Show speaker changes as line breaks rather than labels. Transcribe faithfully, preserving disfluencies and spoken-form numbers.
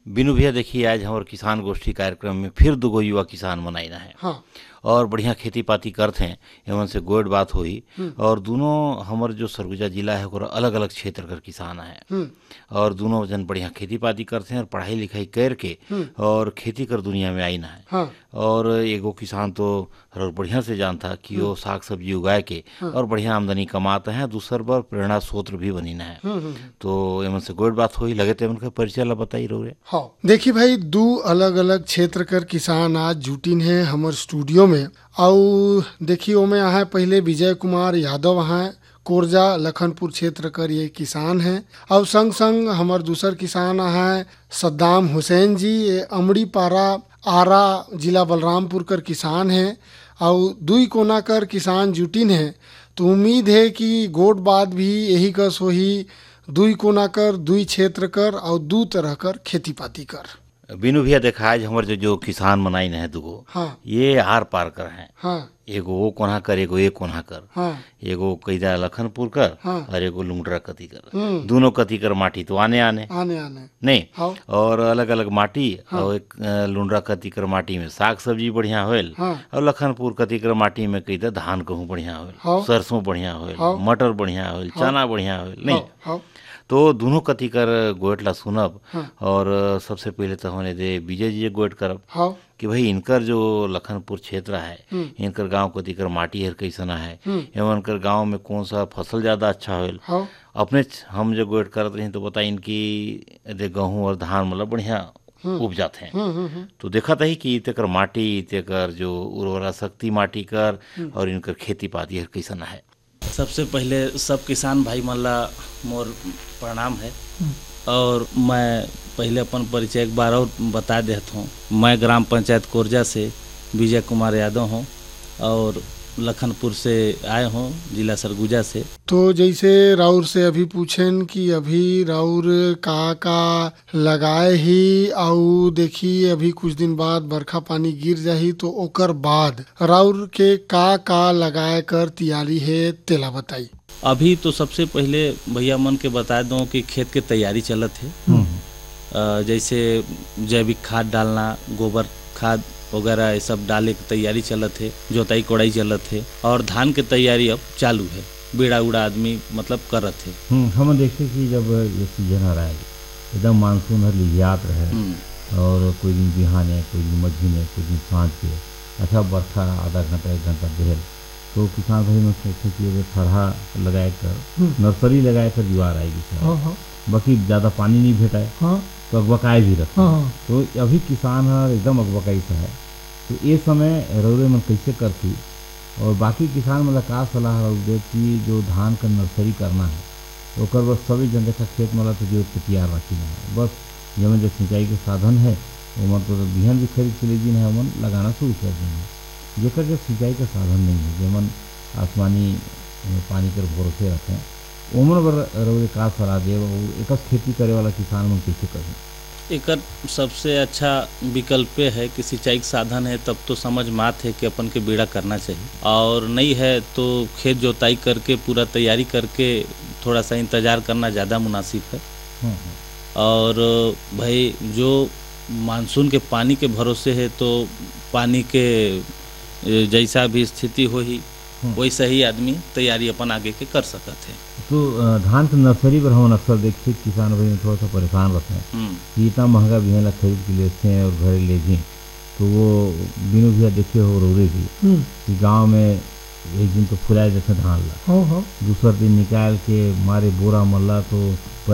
बिनु भैया देखिए, आज हमारे किसान गोष्ठी कार्यक्रम में फिर दुगो युवा किसान मनाइना है।
हाँ
और बढ़िया खेती पाती करते हैं, एमन से गोड बात हुई। और दोनों हमारे जो सरगुजा जिला है ओकरा अलग अलग क्षेत्र कर किसान है और दोनों जन बढ़िया खेती पाती करते हैं और पढ़ाई लिखाई करके और खेती कर दुनिया में आई ना है।
हाँ
और एगो किसान तो और बढ़िया से जानता कि वो साग सब्जी उगाए के और बढ़िया आमदनी कमाते हैं, दूसर पर प्रेरणा स्रोत भी बनी ना है। तो एमन से गोड बात हुई लगे तो एमन का परिचय ला बताई रो रे।
हाँ देखिए भाई, दो अलग अलग क्षेत्र कर किसान आज जुटिन है हमारे स्टूडियो में। और देखिए ओमे यहाँ पहले विजय कुमार यादव हैं, कोरजा लखनपुर क्षेत्र कर ये किसान हैं। और संग संग हमारे दूसर किसान हैं सद्दाम हुसैन जी, ये अमड़ी पारा आरा जिला बलरामपुर कर किसान हैं। और दुई कोना कर किसान जुटिन है, तो उम्मीद है कि गोट बात भी यही कस होही, दुई कोना कर दुई क्षेत्र कर और दू तरह कर खेती पाती कर।
बिनु भैया देखा, आज हमारे जो जो किसान मनाई है दुगो,
हाँ
ये आर पार कर हैं।
हाँ
एगो वो कोना कर, एगो ये कोना कर।
हाँ
एगो कैदा लखनपुर कर
हाँ
और एगो लुंगडरा कती कर।
हम्म
दोनों कती कर माटी तो आने आने
आने आने
नहीं।
हाँ
और अलग अलग माटी।
हाँ।
और एक अ, लुंडरा कती कर माटी में साग सब्जी बढ़िया होल।
हाँ
और लखनपुर कती कर माटी में कैदा धान गेहूँ बढ़िया होल,
हाँ।
सरसों बढ़िया होल,
हाँ।
मटर बढ़िया होल,
हाँ।
चना बढ़िया होल नहीं।
हाँ हाँ
तो दोनों कती कर गोयटला सुनब।
हाँ।
और सबसे पहले तो होने दे विजय जी गोयट करब
हाँ
कि भाई इनकर जो लखनपुर क्षेत्र है, इनकर गांव को दिकर माटी हर कैसना है, एवं इनकर गांव में कौन सा फसल ज्यादा अच्छा होल।
हाँ
अपने हम जो गोयट करते हैं तो बताई इनकी दे गेहूँ और धान मतलब बढ़िया उपजाते हैं।
हम्म हम्म हम्म
तो देखा था कि तेकर माटी, तेकर जो उर्वरा शक्ति माटी कर और इनकर खेती पाती हर कैसना है।
सबसे पहले सब किसान भाई मन ला मोर प्रणाम है। और मैं पहले अपन परिचय एक बार और बता देता हूँ। मैं ग्राम पंचायत कोरजा से विजय कुमार यादव हूँ और लखनपुर से आए हूँ, जिला सरगुजा से।
तो जैसे राउर से अभी पूछें कि अभी राउर का का लगाए ही, और देखिए अभी कुछ दिन बाद बरखा पानी गिर जाही तो ओकर बाद राउर के का का लगाए कर तैयारी है तेला बताई।
अभी तो सबसे पहले भैया मन के बता दूं कि खेत के तैयारी चलत है। अ, जैसे जैविक खाद डालना, गोबर खाद वगैरह ये सब डाले की तैयारी चलत है, जोताई कोड़ाई चलत है और धान के तैयारी अब चालू है, बेड़ा उड़ा आदमी मतलब करत है।
हम्म, हम देखते कि जब ये सीजन आ रहा है एकदम मानसून हर लिहात रहे और कोई दिन बिहाने, कोई दिन मझिने, कोई दिन सांझ के अच्छा बरखा आधा घंटा एक घंटा देर, तो किसान भाई में सोचते कि अगर थरहा लगाए कर नर्सरी लगाए कर जुआर आएगी, बाकी ज़्यादा पानी नहीं भेटाए तो अगबकाए भी रखते। तो अभी किसान है एकदम अगबकाई सा है, तो ये समय रौरे में कैसे करती और बाकी किसान मतलब का सलाह दे कि जो धान का नर्सरी करना है तो ओकर बस सभी जन देखा खेत मतलब तो जो तैयार रखी है, बस जब जो सिंचाई के साधन है वो मतलब बिहन भी खरीद के ले दिन है मन लगाना शुरू कर देंगे। जेकर जब सिंचाई का साधन नहीं है, जेमन आसमानी पानी कर भरोसे रखें, उमर बर रौरे का सलाह दे एक खेती करे वाला किसान मन कैसे करें।
एकर सबसे अच्छा विकल्प है कि सिंचाई का साधन है तब तो समझ मात है कि अपन के बेड़ा करना चाहिए, और नहीं है तो खेत जोताई करके पूरा तैयारी करके थोड़ा सा इंतज़ार करना ज़्यादा मुनासिब है। और भाई जो मानसून के पानी के भरोसे है तो पानी के जैसा भी स्थिति हो ही वैसा ही आदमी तैयारी अपन आगे के कर सकते हैं।
तो धान के नर्सरी पर हम अक्सर देखते किसान भाई में थोड़ा सा परेशान रहते हैं कि इतना महंगा बिहन खरीद के लेते हैं और घर ले जाए, तो वो बिनु भैया देखे हो रौरे भी कि गाँव में एक दिन तो फुलाए जैसे धान ला, दूसरा दिन निकाल के मारे बोरा मल्ला तो